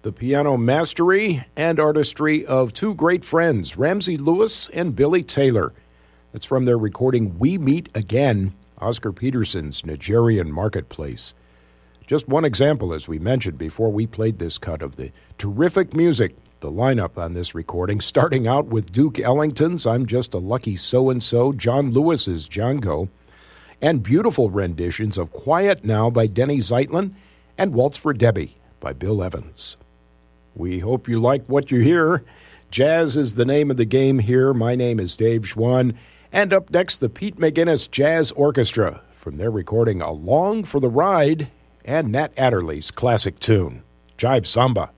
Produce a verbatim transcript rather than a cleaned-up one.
the piano mastery and artistry of two great friends, Ramsey Lewis and Billy Taylor. That's from their recording We Meet Again, Oscar Peterson's Nigerian Marketplace. Just one example, as we mentioned before we played this cut, of the terrific music, the lineup on this recording, starting out with Duke Ellington's I'm Just a Lucky So-and-So, John Lewis's Django, and beautiful renditions of Quiet Now by Denny Zeitlin and Waltz for Debbie by Bill Evans. We hope you like what you hear. Jazz is the name of the game here. My name is Dave Schwann. And up next, the Pete McGinnis Jazz Orchestra from their recording Along for the Ride and Nat Adderley's classic tune, Jive Samba.